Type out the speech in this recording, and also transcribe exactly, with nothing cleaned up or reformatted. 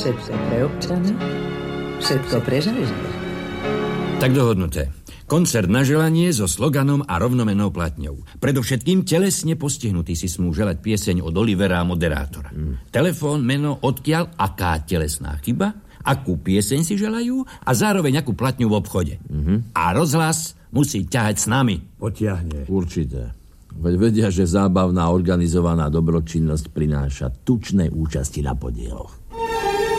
Všetko pre občana, všetko pre železne. Tak dohodnuté. Koncert na želanie so sloganom a rovnomennou platňou. Predovšetkým telesne postihnutí si smú želať pieseň od Olivera a moderátora. Mm. Telefón, meno, odkiaľ, aká telesná chyba, akú pieseň si želajú a zároveň akú platňu v obchode. Mm-hmm. A rozhlas musí ťahať s nami. Potiahne. Určite. Veď vedia, že zábavná organizovaná dobročinnosť prináša tučné účasti na podieloch.